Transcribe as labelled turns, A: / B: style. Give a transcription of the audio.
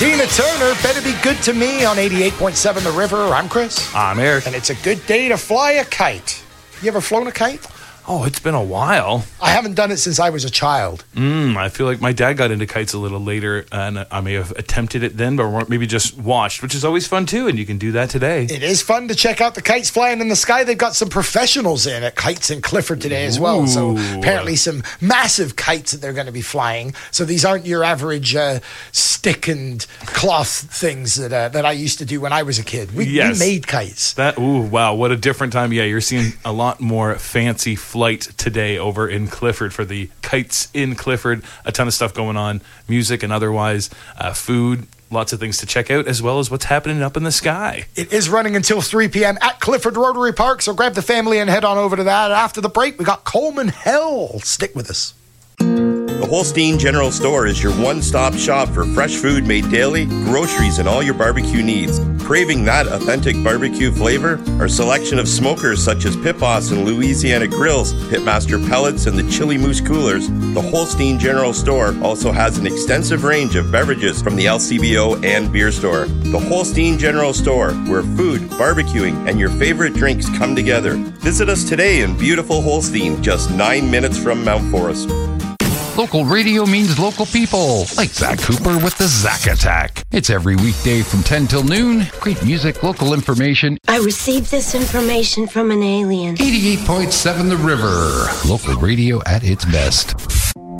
A: Tina Turner, Better Be Good to Me on 88.7 The River. I'm Chris.
B: I'm Eric.
A: And it's a good day to fly a kite. You ever flown a kite?
B: Oh, it's been a while.
A: I haven't done it since I was a child.
B: I feel like my dad got into kites a little later, and I may have attempted it then, but maybe just watched, which is always fun too, and you can do that today.
A: It is fun to check out the kites flying in the sky. They've got some professionals in at Kites in Clifford today as well. So apparently some massive kites that they're going to be flying. So these aren't your average stick and cloth things that I used to do when I was a kid. We made kites.
B: Wow, what a different time. Yeah, you're seeing a lot more fancy flight today over in Clifford for the Kites in Clifford. A ton of stuff going on, music and otherwise, food, lots of things to check out, as well as what's happening up in the sky.
A: It is running until 3 p.m. at Clifford Rotary Park, so grab the family and head on over to that. After the break, we got Coleman Hell. Stick with us.
C: The Holstein General Store is your one-stop shop for fresh food made daily, groceries, and all your barbecue needs. Craving that authentic barbecue flavor? Our selection of smokers such as Pit Boss and Louisiana Grills, Pitmaster Pellets, and the Chili Moose Coolers, the Holstein General Store also has an extensive range of beverages from the LCBO and beer store. The Holstein General Store, where food, barbecuing, and your favorite drinks come together. Visit us today in beautiful Holstein, just 9 minutes from Mount Forest.
D: Local radio means local people, like Zach Cooper with the Zach Attack. It's every weekday from 10 till noon. Great music, local information.
E: I received this information from an alien.
D: 88.7 The River. Local radio at its best.